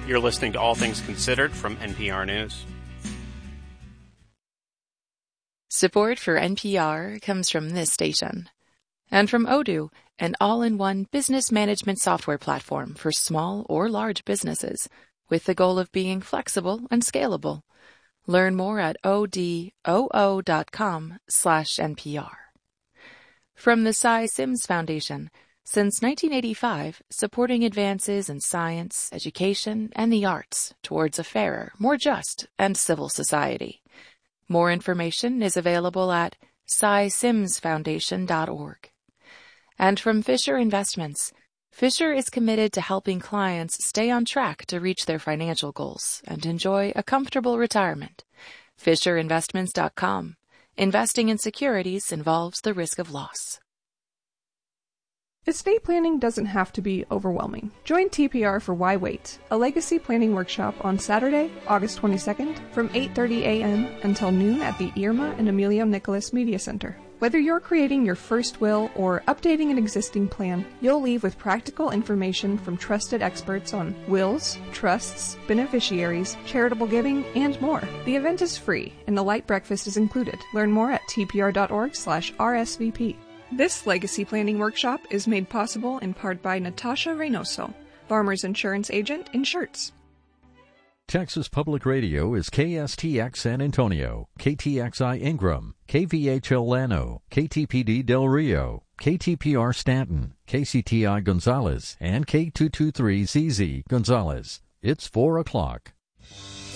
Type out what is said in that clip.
You're listening to All Things Considered from NPR News. Support for NPR comes from this station. And from Odoo, an all-in-one business management software platform for small or large businesses, with the goal of being flexible and scalable. Learn more at odoo.com/NPR. From the Cy Sims Foundation, since 1985, supporting advances in science, education, and the arts towards a fairer, more just, and civil society. More information is available at cysimsfoundation.org. And from Fisher Investments, Fisher is committed to helping clients stay on track to reach their financial goals and enjoy a comfortable retirement. FisherInvestments.com. Investing in securities involves the risk of loss. Estate planning doesn't have to be overwhelming. Join TPR for Why Wait, a legacy planning workshop on Saturday, August 22nd from 8:30 a.m. until noon at the Irma and Emilio Nicholas Media Center. Whether you're creating your first will or updating an existing plan, you'll leave with practical information from trusted experts on wills, trusts, beneficiaries, charitable giving, and more. The event is free, and the light breakfast is included. Learn more at tpr.org/RSVP. This legacy planning workshop is made possible in part by Natasha Reynoso, Farmers Insurance Agent in Shirts. Texas Public Radio is KSTX San Antonio, KTXI Ingram, KVHL Llano, KTPD Del Rio, KTPR Stanton, KCTI Gonzales, and K223ZZ Gonzales. It's 4 o'clock.